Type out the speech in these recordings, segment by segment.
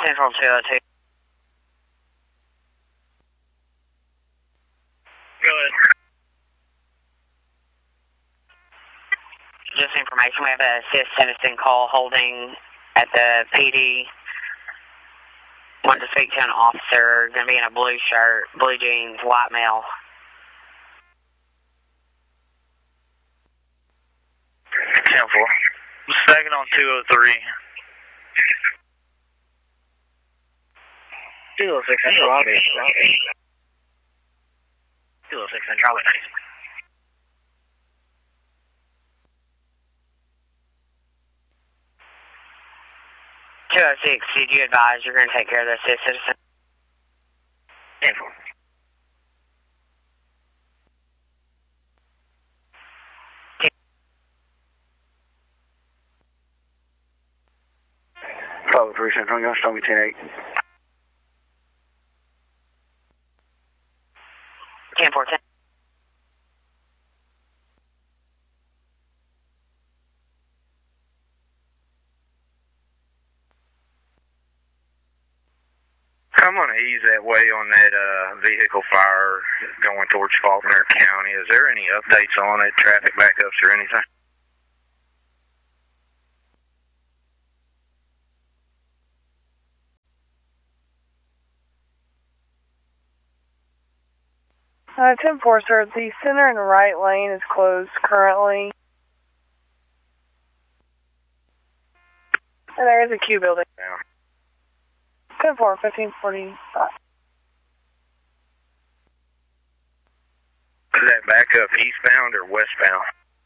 Central 202. Go ahead. Just information, we have a citizen call holding at the PD. Want to speak to an officer, going to be in a blue shirt, blue jeans, white male. 10-4. Second on 203. 206 Central, I'll be. 206 Central, I'll be nice. 206, did you advise you're going to take care of this citizen? 10-4. Follow 3 Central, you're going to start me 10-8. 10-4-10. I'm going to ease that way on that vehicle fire going towards Faulkner County. Is there any updates on it, traffic backups or anything? Uh, 10-4, sir. The center and right lane is closed currently. And there is a queue building. Yeah. 10-4, 1545. Is that backup eastbound or westbound?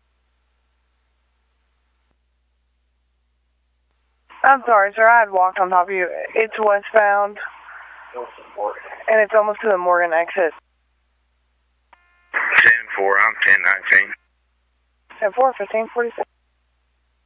I'm sorry, sir. I had walked on top of you. It's westbound. And it's almost to the Morgan exit. 10-4, I'm 10-19. 10-4, 1546.